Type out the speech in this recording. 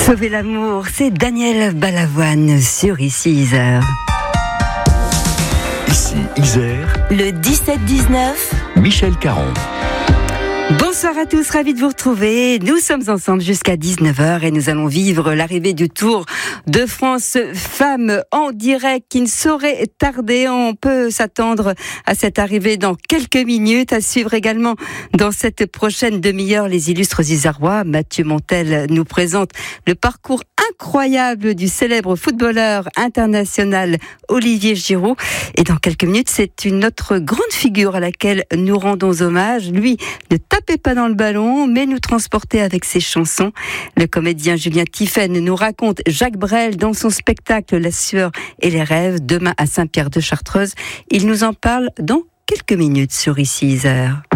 Sauver l'amour, c'est Daniel Balavoine sur Ici Isère. Ici Isère. Le 17-19. Michel Caron. Bonsoir à tous, ravi de vous retrouver. Nous sommes ensemble jusqu'à 19h et nous allons vivre l'arrivée du Tour de France Femmes en direct qui ne saurait tarder. On peut s'attendre à cette arrivée dans quelques minutes. À suivre également dans cette prochaine demi-heure les illustres Isérois. Mathieu Montel nous présente le parcours incroyable du célèbre footballeur international Olivier Giroud. Et dans quelques minutes, c'est une autre grande figure à laquelle nous rendons hommage. Lui ne tapait pas dans le ballon, mais nous transportait avec ses chansons. Le comédien Julien Tiphaine nous raconte Jacques Brel dans son spectacle La sueur et les rêves, demain à Saint-Pierre de Chartreuse. Il nous en parle dans quelques minutes sur Ici Isère.